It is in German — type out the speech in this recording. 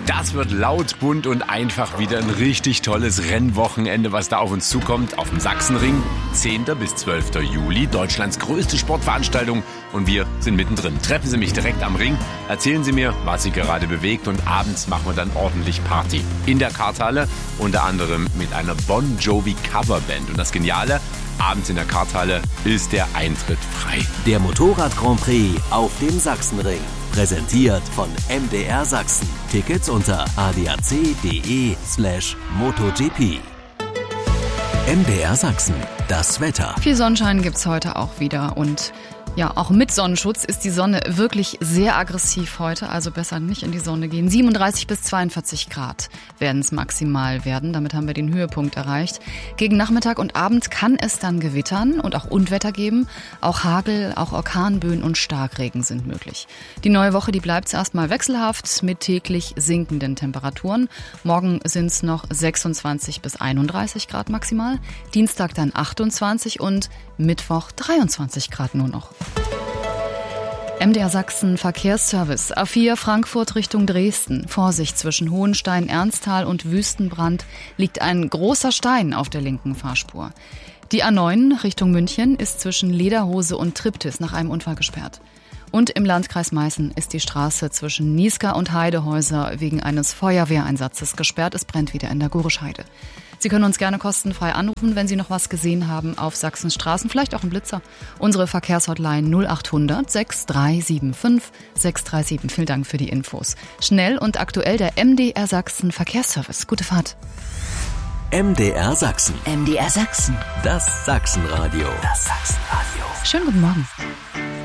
Das wird laut, bunt und einfach wieder ein richtig tolles Rennwochenende, was da auf uns zukommt. Auf dem Sachsenring, 10. bis 12. Juli, Deutschlands größte Sportveranstaltung. Und wir sind mittendrin. Treffen Sie mich direkt am Ring, erzählen Sie mir, was Sie gerade bewegt. Und abends machen wir dann ordentlich Party. In der Karthalle, unter anderem mit einer Bon Jovi Coverband. Und das Geniale, abends in der Karthalle ist der Eintritt frei. Der Motorrad Grand Prix auf dem Sachsenring. Präsentiert von MDR Sachsen. Tickets unter adac.de/MotoGP. MDR Sachsen. Das Wetter. Viel Sonnenschein gibt's heute auch wieder und ja, auch mit Sonnenschutz ist die Sonne wirklich sehr aggressiv heute, also besser nicht in die Sonne gehen. 37 bis 42 Grad werden es maximal werden, damit haben wir den Höhepunkt erreicht. Gegen Nachmittag und Abend kann es dann gewittern und auch Unwetter geben. Auch Hagel, auch Orkanböen und Starkregen sind möglich. Die neue Woche, die bleibt erstmal wechselhaft mit täglich sinkenden Temperaturen. Morgen sind es noch 26 bis 31 Grad maximal, Dienstag dann 28 und Mittwoch 23 Grad nur noch. MDR Sachsen Verkehrsservice. A4 Frankfurt Richtung Dresden. Vorsicht, zwischen Hohenstein, Ernsthal und Wüstenbrand liegt ein großer Stein auf der linken Fahrspur. Die A9 Richtung München ist zwischen Lederhose und Triptis nach einem Unfall gesperrt. Und im Landkreis Meißen ist die Straße zwischen Niesca und Heidehäuser wegen eines Feuerwehreinsatzes gesperrt. Es brennt wieder in der Gorischheide. Sie können uns gerne kostenfrei anrufen, wenn Sie noch was gesehen haben auf Sachsens Straßen, vielleicht auch einen Blitzer. Unsere Verkehrshotline 0800 6375 637. Vielen Dank für die Infos. Schnell und aktuell der MDR Sachsen Verkehrsservice. Gute Fahrt. MDR Sachsen. MDR Sachsen. Das Sachsenradio. Das Sachsenradio. Schönen guten Morgen.